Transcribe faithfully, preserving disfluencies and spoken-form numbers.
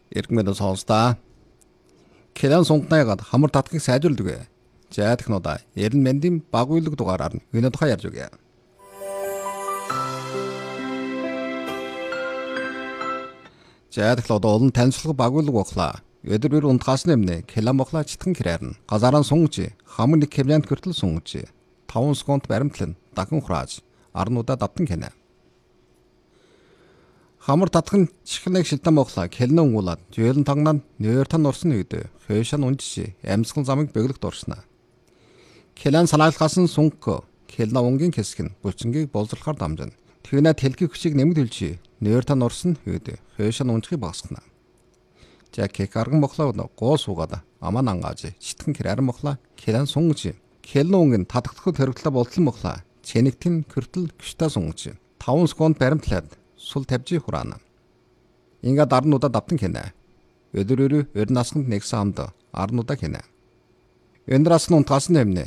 Иргэнэ сонсдаа. Келэн сунгнайгаад хамар татгийг сайжруулдаг вэ. За технодаа ерэн мэндийн багуйлаг дугаараар нь өнөө тухай ярьж өгье. За технодаа олон танилцлага багуйлаг бохлаа. Өдөр бүр унтгаас нэмнэ келэн бохлаа читгэн кирэрнэ. Газараа сунгаж хамар нэг кемлянт хүртэл сунгаж таван секунд баримтлан дахин хурааж арнуудаа давтан хийнэ. Хамар татгын чихнэг шилтэн бохлаа келнэ унгуулад жөөлөн тагнаад нөөртөн урсан үед хөөшөн унжиж амьсгал замыг бөглөх дурснаа. Келэн санааглахаас нь сунг келнэ унгийн хэсэг нь булчингийг боловсруулахар дамжина. Тэгнэ тэлхий хүчийг нэмэгдүүлж нөөртөн урсан үед хөөшөн унжихыг багасгана. Жак карган бохлоо гоо суугаад аман ангааж читгэн кирэрэн бохлаа келэн сунгаж келнэ унгийн татгдахад хөргөлөө болтлон бохлаа чэнэгтэн хүртэл гүштэй сунгаж таван секунд баримтлаад сул тавьж хураана. Ингээд арнуудаа давтан хийнэ. Өдөр өрөө ер насганд нэгсэн амд арнуудаа хийнэ. Өндөр асны унтгаас нэмнэ.